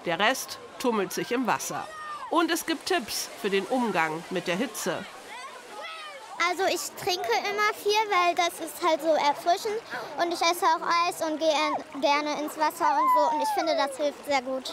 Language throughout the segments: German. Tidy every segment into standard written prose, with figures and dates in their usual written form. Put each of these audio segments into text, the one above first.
Der Rest tummelt sich im Wasser. Und es gibt Tipps für den Umgang mit der Hitze. Also ich trinke immer viel, weil das ist halt so erfrischend. Und ich esse auch Eis und gehe gerne ins Wasser und so. Und ich finde, das hilft sehr gut.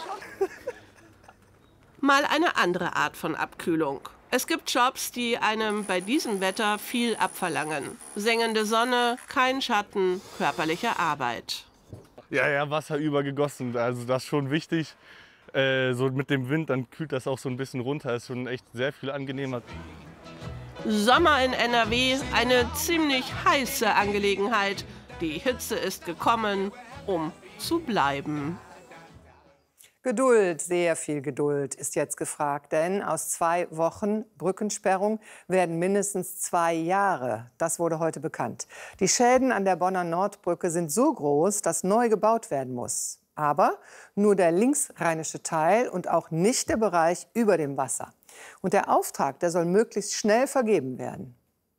Mal eine andere Art von Abkühlung. Es gibt Jobs, die einem bei diesem Wetter viel abverlangen. Sengende Sonne, kein Schatten, körperliche Arbeit. Ja, Wasser übergegossen, also das ist schon wichtig. So mit dem Wind, dann kühlt das auch so ein bisschen runter. Das ist schon echt sehr viel angenehmer. Sommer in NRW, eine ziemlich heiße Angelegenheit. Die Hitze ist gekommen, um zu bleiben. Geduld, sehr viel Geduld ist jetzt gefragt, denn aus 2 Wochen Brückensperrung werden mindestens 2 Jahre. Das wurde heute bekannt. Die Schäden an der Bonner Nordbrücke sind so groß, dass neu gebaut werden muss. Aber nur der linksrheinische Teil und auch nicht der Bereich über dem Wasser. Und der Auftrag, der soll möglichst schnell vergeben werden.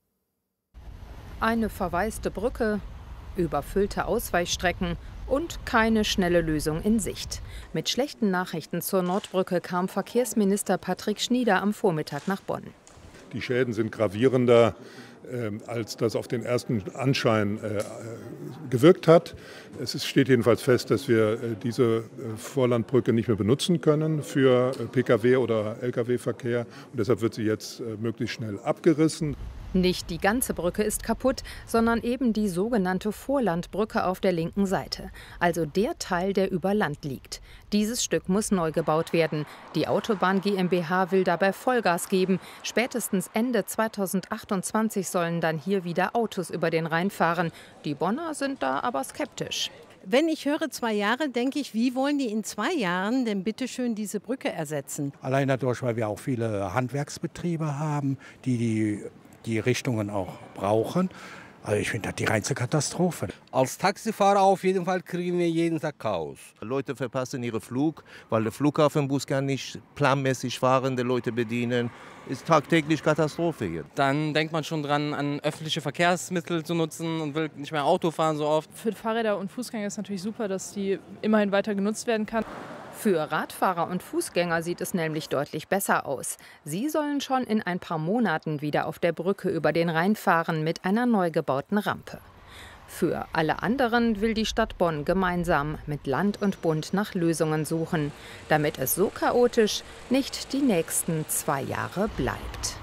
Eine verwaiste Brücke, überfüllte Ausweichstrecken und keine schnelle Lösung in Sicht. Mit schlechten Nachrichten zur Nordbrücke kam Verkehrsminister Patrick Schnieder am Vormittag nach Bonn. Die Schäden sind gravierender, als das auf den ersten Anschein gewirkt hat. Es steht jedenfalls fest, dass wir diese Vorlandbrücke nicht mehr benutzen können für Pkw- oder Lkw-Verkehr. Und deshalb wird sie jetzt möglichst schnell abgerissen. Nicht die ganze Brücke ist kaputt, sondern eben die sogenannte Vorlandbrücke auf der linken Seite. Also der Teil, der über Land liegt. Dieses Stück muss neu gebaut werden. Die Autobahn GmbH will dabei Vollgas geben. Spätestens Ende 2028 sollen dann hier wieder Autos über den Rhein fahren. Die Bonner sind da aber skeptisch. Wenn ich höre 2 Jahre, denke ich, wie wollen die in 2 Jahren denn bitte schön diese Brücke ersetzen? Allein dadurch, weil wir auch viele Handwerksbetriebe haben, die Richtungen auch brauchen. Also ich finde das die reinste Katastrophe. Als Taxifahrer auf jeden Fall kriegen wir jeden Tag Chaos. Leute verpassen ihren Flug, weil der Flughafenbus kann nicht planmäßig fahrende Leute bedienen. Ist tagtäglich Katastrophe hier. Dann denkt man schon dran, an öffentliche Verkehrsmittel zu nutzen und will nicht mehr Auto fahren so oft. Für Fahrräder und Fußgänger ist natürlich super, dass die immerhin weiter genutzt werden kann. Für Radfahrer und Fußgänger sieht es nämlich deutlich besser aus. Sie sollen schon in ein paar Monaten wieder auf der Brücke über den Rhein fahren mit einer neu gebauten Rampe. Für alle anderen will die Stadt Bonn gemeinsam mit Land und Bund nach Lösungen suchen, damit es so chaotisch nicht die nächsten 2 Jahre bleibt.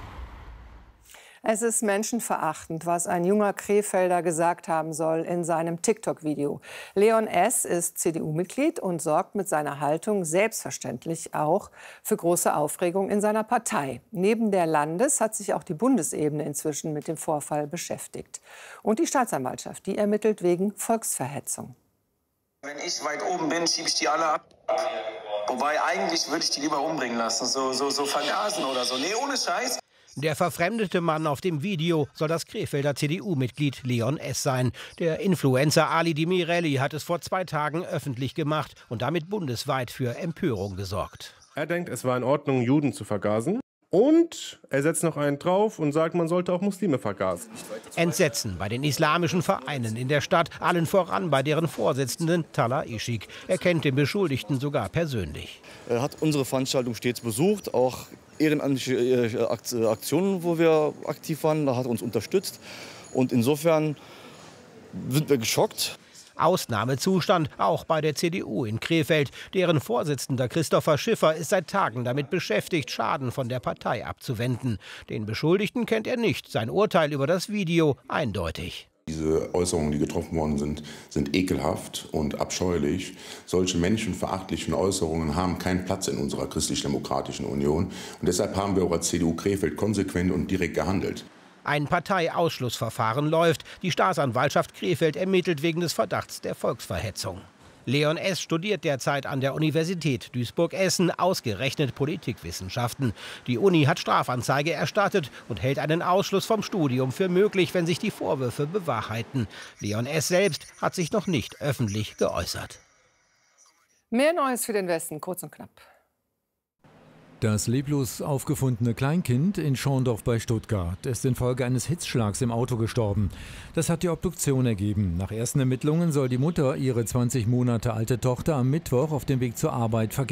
Es ist menschenverachtend, was ein junger Krefelder gesagt haben soll in seinem TikTok-Video. Leon S. ist CDU-Mitglied und sorgt mit seiner Haltung selbstverständlich auch für große Aufregung in seiner Partei. Neben der Landes- hat sich auch die Bundesebene inzwischen mit dem Vorfall beschäftigt. Und die Staatsanwaltschaft, die ermittelt wegen Volksverhetzung. Wenn ich weit oben bin, schiebe ich die alle ab. Wobei eigentlich würde ich die lieber umbringen lassen, so vergasen oder so. Nee, ohne Scheiß. Der verfremdete Mann auf dem Video soll das Krefelder CDU-Mitglied Leon S. sein. Der Influencer Ali Dimirelli hat es vor 2 Tagen öffentlich gemacht und damit bundesweit für Empörung gesorgt. Er denkt, es war in Ordnung, Juden zu vergasen. Und er setzt noch einen drauf und sagt, man sollte auch Muslime vergasen. Entsetzen bei den islamischen Vereinen in der Stadt, allen voran bei deren Vorsitzenden Talha Ishik. Er kennt den Beschuldigten sogar persönlich. Er hat unsere Veranstaltung stets besucht, auch ehrenamtliche Aktionen, wo wir aktiv waren. Da hat er uns unterstützt. Und insofern sind wir geschockt. Ausnahmezustand auch bei der CDU in Krefeld. Deren Vorsitzender Christopher Schiffer ist seit Tagen damit beschäftigt, Schaden von der Partei abzuwenden. Den Beschuldigten kennt er nicht. Sein Urteil über das Video eindeutig. Diese Äußerungen, die getroffen worden sind ekelhaft und abscheulich. Solche menschenverachtlichen Äußerungen haben keinen Platz in unserer christlich-demokratischen Union. Und deshalb haben wir auch als CDU Krefeld konsequent und direkt gehandelt. Ein Parteiausschlussverfahren läuft. Die Staatsanwaltschaft Krefeld ermittelt wegen des Verdachts der Volksverhetzung. Leon S. studiert derzeit an der Universität Duisburg-Essen ausgerechnet Politikwissenschaften. Die Uni hat Strafanzeige erstattet und hält einen Ausschluss vom Studium für möglich, wenn sich die Vorwürfe bewahrheiten. Leon S. selbst hat sich noch nicht öffentlich geäußert. Mehr Neues für den Westen, kurz und knapp. Das leblos aufgefundene Kleinkind in Schorndorf bei Stuttgart ist infolge eines Hitzschlags im Auto gestorben. Das hat die Obduktion ergeben. Nach ersten Ermittlungen soll die Mutter ihre 20 Monate alte Tochter am Mittwoch auf dem Weg zur Arbeit vergessen